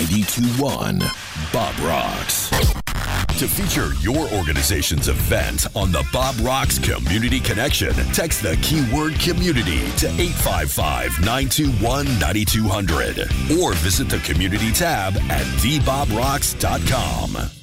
92.1 Bob Rocks. To feature your organization's event on the Bob Rocks Community Connection, text the keyword community to 855-921-9200 or visit the community tab at theBobRocks.com.